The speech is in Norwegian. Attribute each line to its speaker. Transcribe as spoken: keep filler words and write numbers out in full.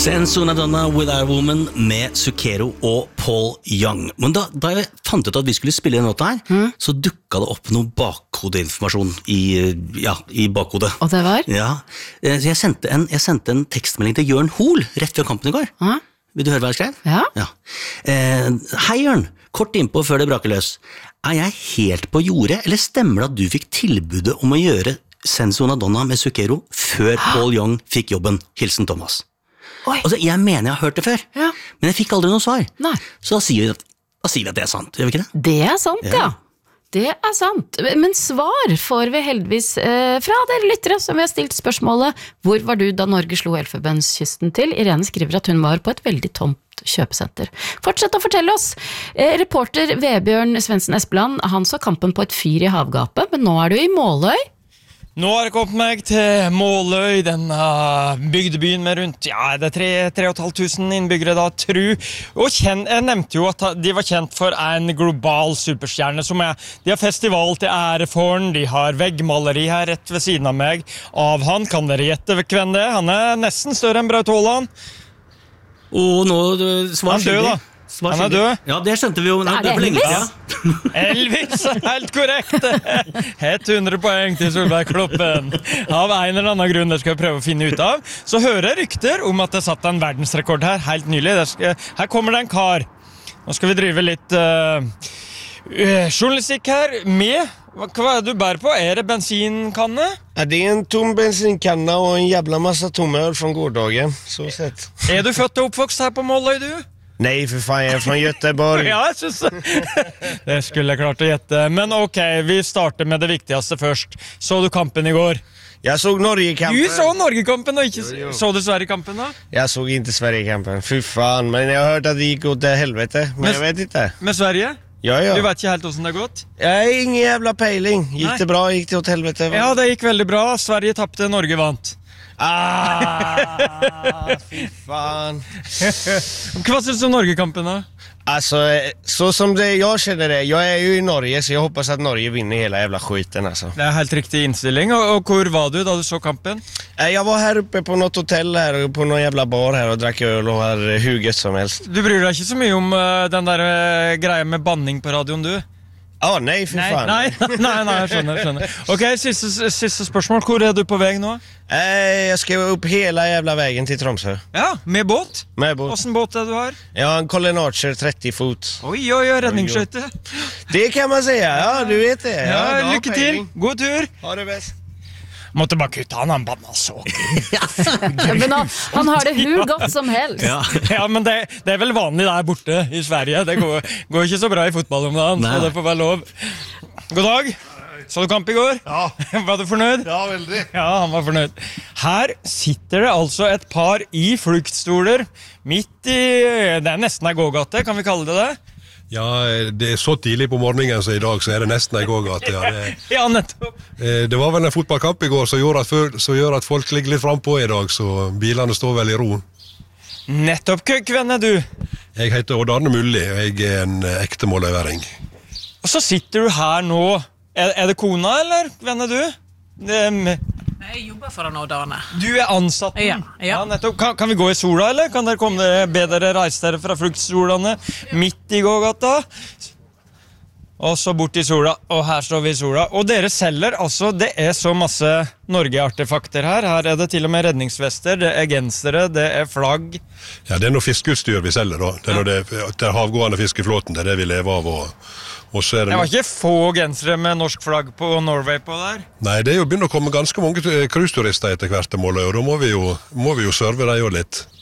Speaker 1: Senza una donna with a woman med Zucchero og Paul Young. Men da, da jeg fant ut at vi skulle spille en låt her, mm. så dukket det opp noe bakkodeinformasjon i, ja, i bakhodet.
Speaker 2: Og det var?
Speaker 1: Ja, så jeg sendte en, jeg sendte en tekstmelding til Jørn Hoel rett før kampen i går. Mm. Vil du høre hva jeg skrev?
Speaker 2: Ja.
Speaker 1: ja. Eh, Hei Jørn, kort innpå før det braker løs. Er jeg helt på jordet, eller stemmer det at du fikk tilbudet om å gjøre Senza una donna med Zucchero før Paul Young fikk jobben? Hilsen Thomas. Altså, jeg mener jeg har hørt det før, ja. Men jeg fikk aldri noe svar.
Speaker 2: Nei.
Speaker 1: Så da sier, vi at, da sier vi at det er sant, gjør vi ikke det?
Speaker 2: Det er sant, ja. ja. Det er sant. Men svar får vi heldigvis eh, fra dere lyttere, som vi har stilt spørsmålet hvor var du da Norge slo Elfenbenskysten til? Irene skriver at hun var på et veldig tomt kjøpesenter. Fortsett å fortelle oss. Eh, reporter Vebjørn Svendsen Espeland, han så kampen på et fyr i havgapet, men nå er du i Måløy.
Speaker 3: Nå har jeg kommet meg til Måløy, denne bygdebyen med rundt, ja, det er tre, tre og et halvt tusen innbyggere da, tru. Og kjen, jeg nevnte jo at de var kjent for en global superstjerne, som er, de har festival til ære for han, de har veggmaleri her rett ved siden av meg. Av han kan dere gjette hvem det er, han er nesten større enn Braut Haaland.
Speaker 1: Og nå, svar
Speaker 3: han død da.
Speaker 1: Svar
Speaker 3: han er død.
Speaker 1: Ja, det skjønte vi jo.
Speaker 2: Er det Elvis? Ja.
Speaker 3: Elvis, helt korrekt. hundre poeng til Solveig Kloppen. Av en eller annen grunn det skal jeg prøve å finne ut av. Så hører jeg rykter om at det satt en verdensrekord her, helt nylig. Skal, her kommer det en kar. Nå skal vi drive litt uh, uh, journalistikk her med... Hva er det du bærer på? Er det bensinkanne?
Speaker 4: Ja, det er en tom bensinkanne og en jævla masse tomøl fra gårdagen. Så sett.
Speaker 3: Er du født og oppvokst her på Måløy, du?
Speaker 4: Nej, för fan, jag är från Göteborg.
Speaker 3: Ja, jag synes det skulle jag klart att gette. Men okej, okay, vi startar med det viktigaste först. Så du kampen igår?
Speaker 4: Jag såg Norge-kampen.
Speaker 3: Du såg Norge-kampen och inte jo, jo. Såg du Sverige-kampen då?
Speaker 4: Jag såg inte Sverige-kampen. Fy fan, men jag har hört att det gick åt det helvete. Men, men jag vet inte.
Speaker 3: Med Sverige?
Speaker 4: Ja, ja.
Speaker 3: Du vet inte helt hur det har gått?
Speaker 4: Jag har ingen jävla pejling. Gick Nej. det bra? Gick det åt helvete? Va?
Speaker 3: Ja, det gick väldigt bra. Sverige tappade, Norge vant.
Speaker 4: Ah, fy fan.
Speaker 3: Vad syns du om Norge-kampen då?
Speaker 4: Alltså, så som det jag känner det, jag är ju i Norge så jag hoppas att Norge vinner hela jävla skiten alltså.
Speaker 3: Det är helt riktig inställning. Och, och hur var du då du såg kampen?
Speaker 4: Jag var här uppe på något hotell här på någon jävla bar här och drack öl och har huget som helst.
Speaker 3: Du bryr dig inte så mycket om uh, den där uh, grejen med banning på radion du?
Speaker 4: Ja, oh, nej för fan.
Speaker 3: Nej, nej, nej, jag skjønner, jag skjønner. Okej, sista, sista spørsmål. Hvor är du på väg nu?
Speaker 4: Eh, jag ska upp hela jävla vägen till Tromsø.
Speaker 3: Ja, med båt?
Speaker 4: Med båt.
Speaker 3: Vilken båt är du har?
Speaker 4: Jag har en Colin Archer trettio fot.
Speaker 3: Oj, oj, oj, räddningsskytte.
Speaker 4: Det kan man säga, ja, du vet det.
Speaker 3: Ja, ja lycka till. God tur.
Speaker 4: Ha det bäst.
Speaker 3: Måtte bare kutte han, han banna så.
Speaker 2: Men han, han har det hur godt som helst.
Speaker 3: Ja, ja men det, det er vel vanlig der borte i Sverige. Det går, går ikke så bra i fotball om dagen, så det får være lov. God dag. Så du kamp i går?
Speaker 5: Ja.
Speaker 3: Var du fornøyd?
Speaker 5: Ja, veldig.
Speaker 3: Ja, han var fornøyd. Her sitter det altså et par i fluktstoler, midt i, det er nesten en gågate, kan vi kalle det det?
Speaker 5: Ja, det er så tidlig på morgenen så i dag så er det nesten en gågate. Ja, det,
Speaker 3: ja, nettopp.
Speaker 5: Det var vel en fotballkamp i går som gjør at, som gjør at folk ligger litt frempå i dag, så bilene står vel i ro.
Speaker 3: Nettopp. Hvem er du?
Speaker 5: Jeg heter Odd Arne Mulli, og jeg er en ekte måløyværing.
Speaker 3: Og så sitter du her nå. Er, er det kona, eller? Hvem er du? Det er med...
Speaker 6: Jeg jobber for han Odd Arne.
Speaker 3: Du er ansatt?
Speaker 6: Ja, ja.
Speaker 3: Ja nettopp. Kan, kan vi gå i sola, eller? Kan dere komme dere bedre reise dere fra fruktstolene midt i gågata? Og så bort i sola, og her står vi i sola. Og dere selger, altså, det er så masse Norge-artefakter her. Her er det til og med redningsvester, det er gensere, det er flagg.
Speaker 5: Ja, det er noe fiskeutstyr vi selger da. Det er, noe det, det er havgående fiskeflåten, det er det vi lever av. Og, og så er det...
Speaker 3: Det var ikke få gensere med norsk flagg på Norway på der?
Speaker 5: Nei, det er jo begynt å komme ganske mange cruise-turister etter hvert til Måløy, og da må vi jo, må vi jo serve dem jo litt.